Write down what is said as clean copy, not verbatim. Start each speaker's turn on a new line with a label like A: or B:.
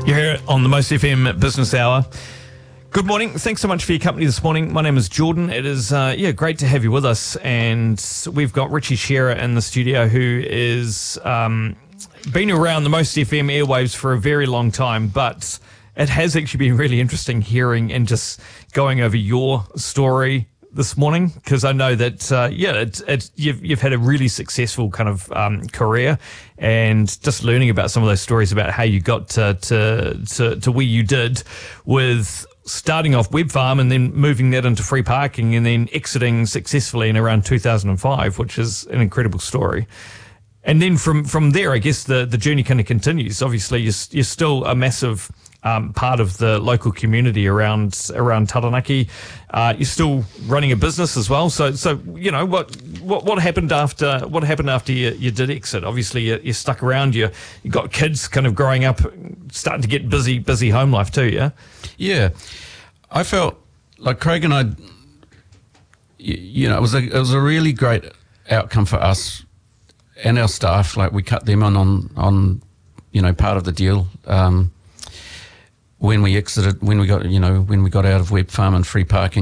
A: You're here on the Most FM Business Hour. Good morning. Thanks so much for your company this morning. My name is Jordan. It is great to have you with us, and we've got Richie Shearer in the studio, who is been around the Most FM airwaves for a very long time, but it has actually been really interesting hearing and just going over your story this morning, because I know that you've had a really successful kind of career, and just learning about some of those stories about how you got to where you did, with starting off Webfarm and then moving that into free parking and then exiting successfully in around 2005, which is an incredible story. And then from there, I guess the journey kind of continues. Obviously, you're still a massive part of the local community around Taranaki. You're still running a business as well. So you know what happened after you did exit? Obviously, you stuck around. You got kids kind of growing up, starting to get busy home life too. Yeah.
B: Yeah, I felt like Craig and I. You know, it was a really great outcome for us and our staff. Like, we cut them on part of the deal. When we got out of Webfarm and free parking.